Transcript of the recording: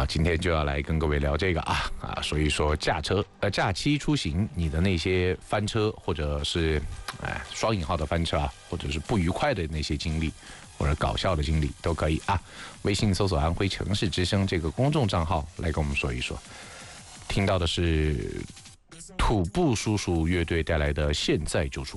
今天就要来跟各位聊这个所以说假期出行，你的那些翻车或者是双引号的翻车或者是不愉快的那些经历，或者搞笑的经历都可以微信搜索安徽城市之声这个公众账号来跟我们说一说。听到的是土步叔叔乐队带来的《现在就出》。